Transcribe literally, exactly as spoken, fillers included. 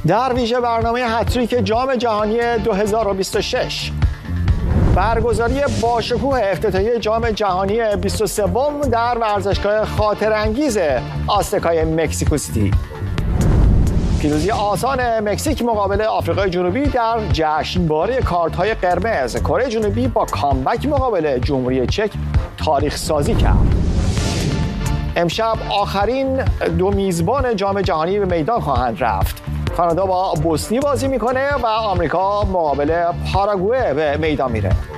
در ویژه برنامه هتریک جام جهانی دو هزار و بیست و شش، برگزاری باشکوه افتتاحیه جام جهانی بیست و سه در ورزشگاه خاطرانگیز آزتکای مکزیکو سیتی، پیروزی آسان مکزیک مقابل آفریقای جنوبی در جشنواره کارت‌های قرمز، کره جنوبی با کامبک مقابل جمهوری چک تاریخ سازی کرد. امشب آخرین دو میزبان جام جهانی به میدان خواهند رفت. کانادا با بوسنی بازی میکنه و آمریکا مقابل پاراگوئه به میدان میره.